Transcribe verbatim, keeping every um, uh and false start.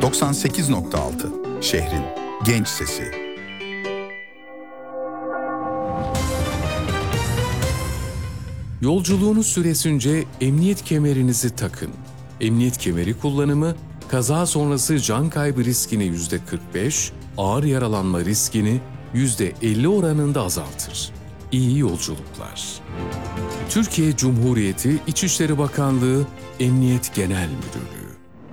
doksan sekiz nokta altı şehrin genç sesi. Yolculuğunuz süresince emniyet kemerinizi takın. Emniyet kemeri kullanımı, kaza sonrası can kaybı riskini yüzde kırk beş, ağır yaralanma riskini yüzde elli oranında azaltır. İyi yolculuklar. Türkiye Cumhuriyeti İçişleri Bakanlığı Emniyet Genel Müdürlüğü.